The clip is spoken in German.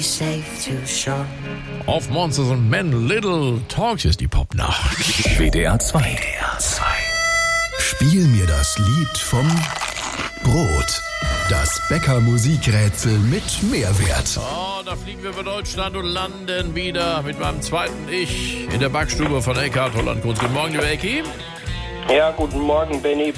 Auf Monsters and Men, Little Talks ist die Popnacht. WDR 2. Spiel mir das Lied vom Brot. Das Bäcker-Musikrätsel mit Mehrwert. Oh, da fliegen wir über Deutschland und landen wieder mit meinem zweiten Ich in der Backstube von Eckhard Holland-Kunz. Guten Morgen, lieber Ecki. Ja, guten Morgen, Benny.